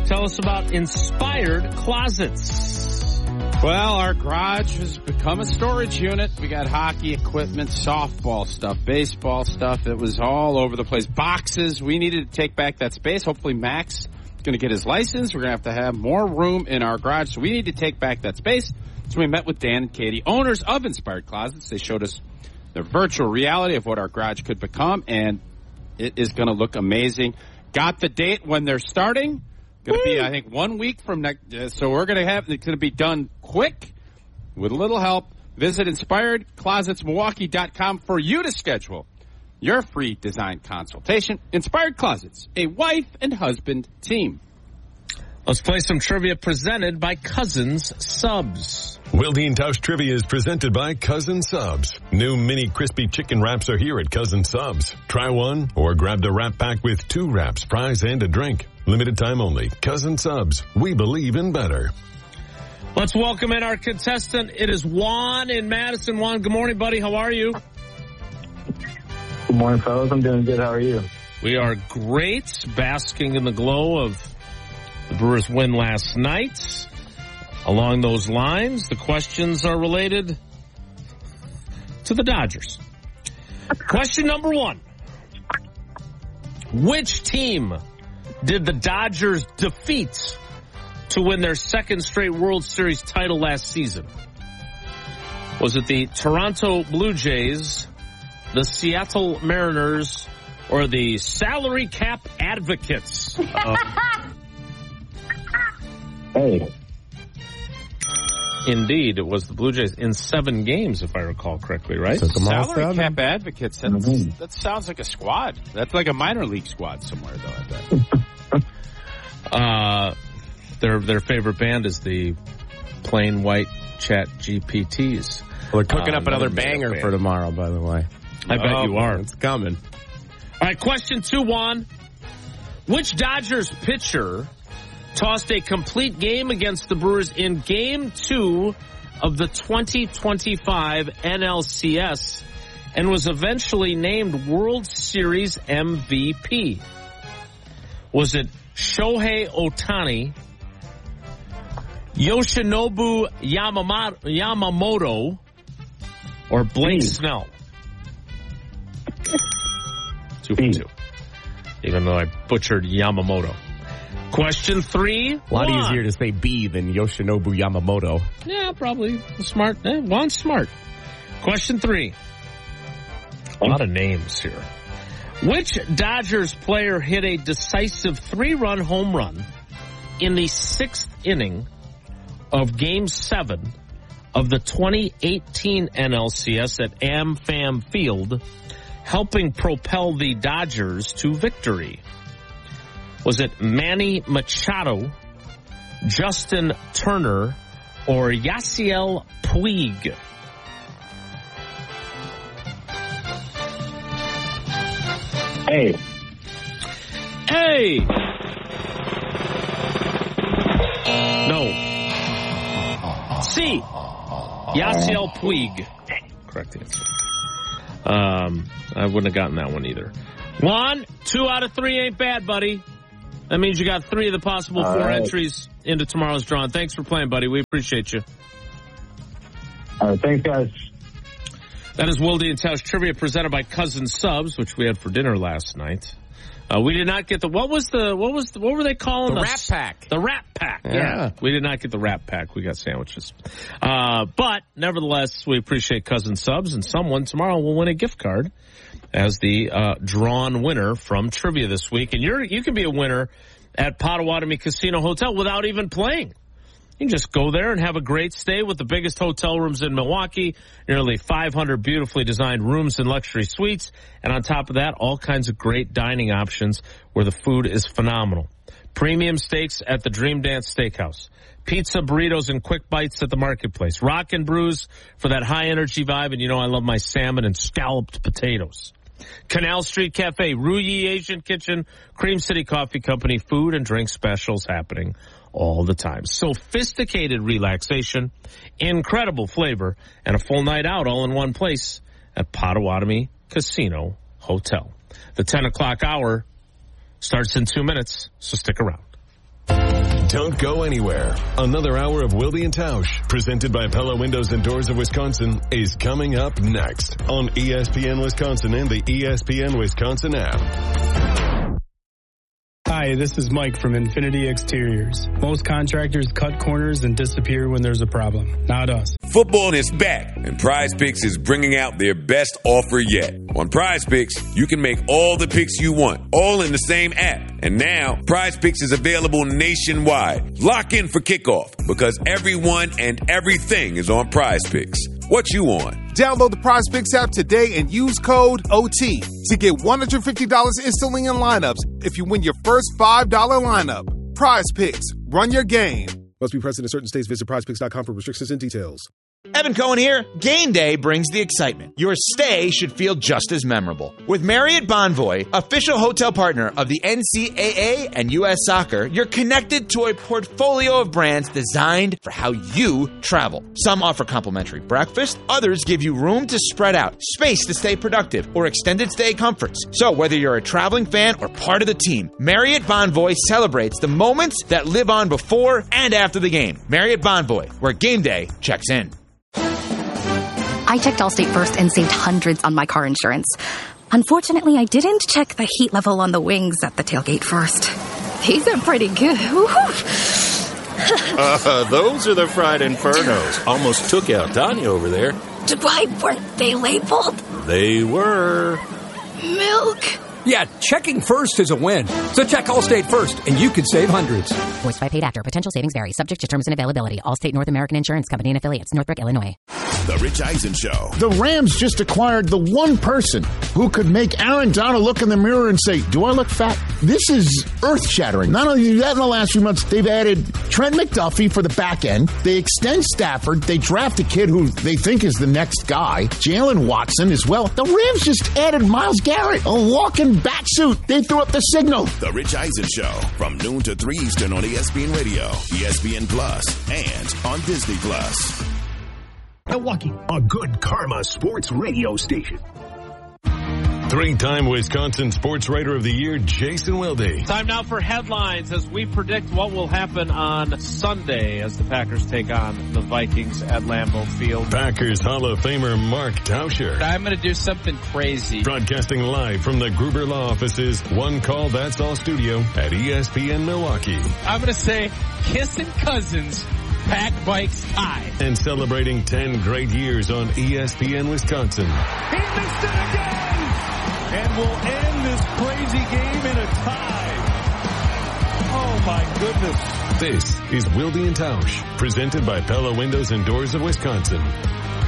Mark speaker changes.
Speaker 1: Tell us about Inspired Closets.
Speaker 2: Well, our garage has become a storage unit. We got hockey equipment, softball stuff, baseball stuff. It was all over the place. Boxes. We needed to take back that space. Hopefully Max is going to get his license. We're going to have more room in our garage. So we need to take back that space. So we met with Dan and Katie, owners of Inspired Closets. They showed us the virtual reality of what our garage could become, and it is going to look amazing. Got the date when they're starting. Going to be, I think, 1 week from next. So we're going to have, it's going to be done quick with a little help. Visit InspiredClosetsMilwaukee.com for you to schedule your free design consultation. Inspired Closets, a wife and husband team.
Speaker 1: Let's play some trivia presented by Cousins Subs.
Speaker 3: Wilde and Tausch Trivia is presented by Cousins Subs. New mini crispy chicken wraps are here at Cousins Subs. Try one or grab the wrap pack with 2 wraps, fries, and a drink. Limited time only. Cousins Subs. We believe in better.
Speaker 1: Let's welcome in our contestant. It is Juan in Madison. Juan, good morning, buddy. How are you?
Speaker 4: Good morning, fellas. I'm doing good. How are you?
Speaker 1: We are great, basking in the glow of the Brewers' win last night. Along those lines, the questions are related to the Dodgers. Question number 1. Which team did the Dodgers defeat to win their second straight World Series title last season? Was it the Toronto Blue Jays, the Seattle Mariners, or the salary cap advocates?
Speaker 4: Hey.
Speaker 1: Indeed, it was the Blue Jays in 7 games, if I recall correctly, right?
Speaker 2: Salary cap advocates. That sounds like a squad. That's like a minor league squad somewhere, though, I bet.
Speaker 1: Their favorite band is the Plain White Chat GPTs.
Speaker 5: We're cooking up another banger for tomorrow, by the way.
Speaker 1: I bet you are.
Speaker 5: It's coming.
Speaker 1: All right, question 2, Juan. Which Dodgers pitcher tossed a complete game against the Brewers in Game 2 of the 2025 NLCS and was eventually named World Series MVP? Was it Shohei Ohtani, Yoshinobu Yamamoto, or Blake Snell? 2 for 2. Even though I butchered Yamamoto. Question 3.
Speaker 5: A lot easier to say B than Yoshinobu Yamamoto.
Speaker 1: Yeah, probably smart. Juan's smart. Question 3. A lot of names here. Which Dodgers player hit a decisive 3-run home run in the 6th inning of Game 7 of the 2018 NLCS at AmFam Field, helping propel the Dodgers to victory? Was it Manny Machado, Justin Turner, or Yasiel Puig?
Speaker 4: Hey.
Speaker 1: Hey! No. C. Yasiel Puig. Correct answer. I wouldn't have gotten that one either. 1, 2 out of 3 ain't bad, buddy. That means you got 3 of the possible 4 entries into tomorrow's draw. And thanks for playing, buddy. We appreciate you.
Speaker 4: All right, thanks, guys.
Speaker 1: That is Wilde and Tausch Trivia presented by Cousins Subs, which we had for dinner last night. We did not get what were they calling
Speaker 5: the Rat Pack?
Speaker 1: The Rat Pack. Yeah. We did not get the Rat Pack. We got sandwiches. But nevertheless, we appreciate Cousins Subs, and someone tomorrow will win a gift card as the drawn winner from trivia this week. And you can be a winner at Potawatomi Casino Hotel without even playing. You can just go there and have a great stay with the biggest hotel rooms in Milwaukee, nearly 500 beautifully designed rooms and luxury suites, and on top of that, all kinds of great dining options where the food is phenomenal. Premium steaks at the Dream Dance Steakhouse. Pizza, burritos, and quick bites at the Marketplace. Rock and brews for that high-energy vibe, and you know I love my salmon and scalloped potatoes. Canal Street Cafe, Ruyi Asian Kitchen, Cream City Coffee Company, food and drink specials happening all the time. Sophisticated relaxation, incredible flavor, and a full night out all in one place at Potawatomi Casino Hotel. The 10 o'clock hour starts in 2 minutes, so stick around.
Speaker 3: Don't go anywhere. Another hour of Wilde and Tausch, presented by Pella Windows and Doors of Wisconsin, is coming up next on ESPN Wisconsin and the ESPN Wisconsin app.
Speaker 6: Hi, this is Mike from Infinity Exteriors. Most contractors cut corners and disappear when there's a problem. Not us.
Speaker 7: Football is back, and Prize Picks is bringing out their best offer yet. On Prize Picks, you can make all the picks you want, all in the same app. And now, Prize Picks is available nationwide. Lock in for kickoff, because everyone and everything is on Prize Picks. What you on?
Speaker 8: Download the Prize Picks app today and use code OT to get $150 instantly in lineups if you win your first $5 lineup. Prize Picks. Run your game.
Speaker 9: Must be present in certain states. Visit prizepicks.com for restrictions and details.
Speaker 10: Evan Cohen here. Game day brings the excitement. Your stay should feel just as memorable. With Marriott Bonvoy, official hotel partner of the NCAA and U.S. Soccer, you're connected to a portfolio of brands designed for how you travel. Some offer complimentary breakfast, others give you room to spread out, space to stay productive, or extended stay comforts. So whether you're a traveling fan or part of the team, Marriott Bonvoy celebrates the moments that live on before and after the game. Marriott Bonvoy, where game day checks in.
Speaker 11: I checked Allstate first and saved hundreds on my car insurance. Unfortunately, I didn't check the heat level on the wings at the tailgate first. These are pretty good.
Speaker 12: Those are the fried infernos. Almost took out Tanya over there.
Speaker 11: Why weren't they labeled?
Speaker 12: They were.
Speaker 11: Milk.
Speaker 13: Yeah, checking first is a win. So check Allstate first, and you could save hundreds.
Speaker 14: Voiced by paid actor. Potential savings vary. Subject to terms and availability. Allstate North American Insurance Company and affiliates. Northbrook, Illinois.
Speaker 15: The Rich Eisen Show.
Speaker 16: The Rams just acquired the one person who could make Aaron Donald look in the mirror and say, do I look fat? This is earth-shattering. Not only that, in the last few months, they've added Trent McDuffie for the back end. They extend Stafford. They draft a kid who they think is the next guy, Jalen Watson, as well. The Rams just added Myles Garrett, a walking bat suit. They threw up the signal.
Speaker 15: The Rich Eisen Show, from noon to 3 Eastern on ESPN Radio, ESPN Plus, and on Disney Plus.
Speaker 17: Milwaukee, a good karma sports radio station.
Speaker 3: Three-time Wisconsin Sports Writer of the Year, Jason Wilde.
Speaker 1: Time now for headlines as we predict what will happen on Sunday as the Packers take on the Vikings at Lambeau Field.
Speaker 3: Packers Hall of Famer Mark Tauscher.
Speaker 2: I'm going to do something crazy.
Speaker 3: Broadcasting live from the Gruber Law Offices, One Call That's All studio at ESPN Milwaukee.
Speaker 2: I'm going to say Kissing Cousins. Pack Bikes high.
Speaker 3: And celebrating 10 great years on ESPN Wisconsin.
Speaker 18: He missed it again! And we'll end this crazy game in a tie. Oh, my goodness.
Speaker 3: This is Wilde and Tausch, presented by Pella Windows and Doors of Wisconsin.